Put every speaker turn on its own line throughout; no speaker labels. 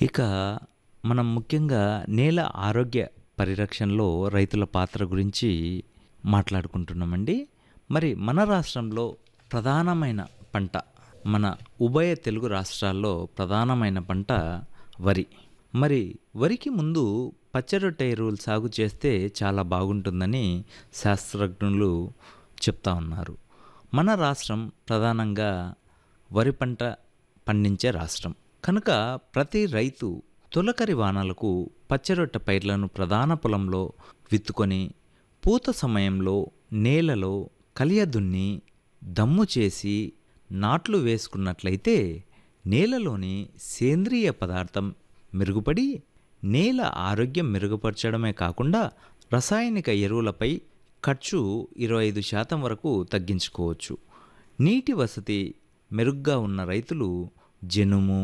ఇక మనం ముఖ్యంగా నేల ఆరోగ్య పరిరక్షణలో రైతుల పాత్ర గురించి మాట్లాడుకుంటున్నామండి. మరి మన రాష్ట్రంలో ప్రధానమైన పంట, మన ఉభయ తెలుగు రాష్ట్రాల్లో ప్రధానమైన పంట వరి. మరి వరికి ముందు పచ్చరొట్ట ఎరువులు సాగు చేస్తే చాలా బాగుంటుందని శాస్త్రజ్ఞులు చెప్తా ఉన్నారు. మన రాష్ట్రం ప్రధానంగా వరి పంట పండించే రాష్ట్రం కనుక ప్రతి రైతు తొలకరి వానలకు పచ్చరొట్ట పైర్లను ప్రధాన పొలంలో విత్తుకొని పూత సమయంలో నేలలో కలియ దున్ని దమ్ము చేసి నాట్లు వేసుకున్నట్లయితే నేలలోని సేంద్రియ పదార్థం మెరుగుపడి నేల ఆరోగ్యం మెరుగుపరచడమే కాకుండా రసాయనిక ఎరువులపై ఖర్చు 25% వరకు తగ్గించుకోవచ్చు. నీటి వసతి మెరుగ్గా ఉన్న రైతులు జనుము,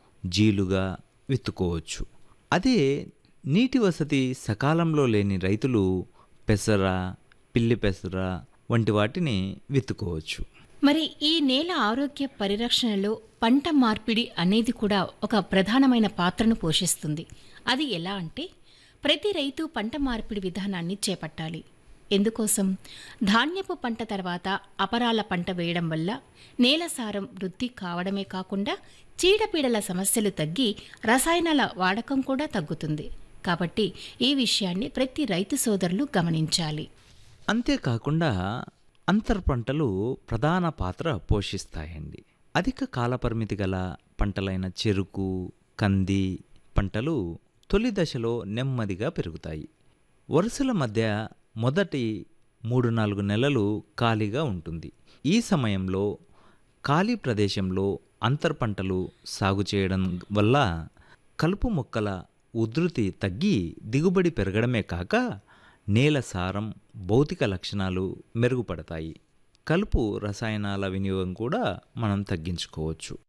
జీలుగా విత్తుకోవచ్చు. అదే నీటి వసతి సకాలంలో లేని రైతులు పెసర, పిల్లి పెసర వంటి వాటిని విత్తుకోవచ్చు.
మరి ఈ నేల ఆరోగ్య పరిరక్షణలో పంట మార్పిడి అనేది కూడా ఒక ప్రధానమైన పాత్రను పోషిస్తుంది. అది ఎలా అంటే ప్రతి రైతు పంట మార్పిడి విధానాన్ని చేపట్టాలి. ఎందుకోసం? ధాన్యపు పంట తర్వాత అపరాల పంట వేయడం వల్ల నేల సారం వృద్ధి కావడమే కాకుండా చీడపీడల సమస్యలు తగ్గి రసాయనాల వాడకం కూడా తగ్గుతుంది. కాబట్టి ఈ విషయాన్ని ప్రతి రైతు సోదరులు గమనించాలి.
అంతేకాకుండా అంతర్ పంటలు ప్రధాన పాత్ర పోషిస్తాయండి. అధిక కాలపరిమితి గల పంటలైన చెరుకు, కంది పంటలు తొలి దశలో నెమ్మదిగా పెరుగుతాయి. వరుసల మధ్య మొదటి 3-4 నెలలు ఖాళీగా ఉంటుంది. ఈ సమయంలో ఖాళీ ప్రదేశంలో అంతర్ పంటలు సాగు చేయడం వల్ల కలుపు మొక్కల ఉధృతి తగ్గి దిగుబడి పెరగడమే కాక నేల సారం, భౌతిక లక్షణాలు మెరుగుపడతాయి. కలుపు రసాయనాల వినియోగం కూడా మనం తగ్గించుకోవచ్చు.